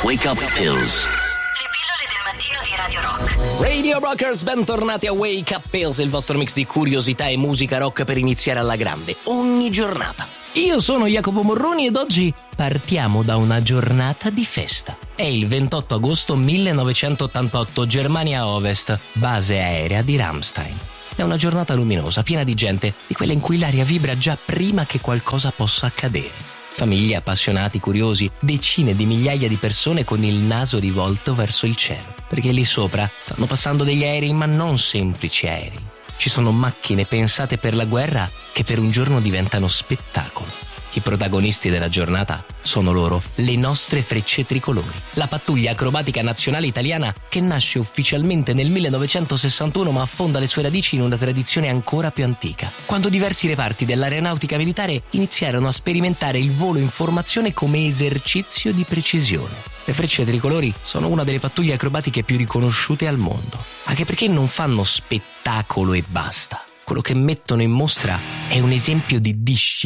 Wake Up Pills. Le pillole del mattino di Radio Rock. Radio Rockers, bentornati a Wake Up Pills, il vostro mix di curiosità e musica rock per iniziare alla grande, ogni giornata. Io sono Jacopo Morroni ed oggi partiamo da una giornata di festa. È il 28 agosto 1988, Germania Ovest, base aerea di Ramstein. È una giornata luminosa, piena di gente, di quella in cui l'aria vibra già prima che qualcosa possa accadere. Famiglie, appassionati, curiosi, decine di migliaia di persone con il naso rivolto verso il cielo, perché lì sopra stanno passando degli aerei, ma non semplici aerei. Ci sono macchine pensate per la guerra che per un giorno diventano spettacolo. I protagonisti della giornata sono loro, le nostre Frecce Tricolori, la pattuglia acrobatica nazionale italiana che nasce ufficialmente nel 1961 ma affonda le sue radici in una tradizione ancora più antica, quando diversi reparti dell'aeronautica militare iniziarono a sperimentare il volo in formazione come esercizio di precisione. Le Frecce Tricolori sono una delle pattuglie acrobatiche più riconosciute al mondo, anche perché non fanno spettacolo e basta. Quello che mettono in mostra è un esempio di disciplina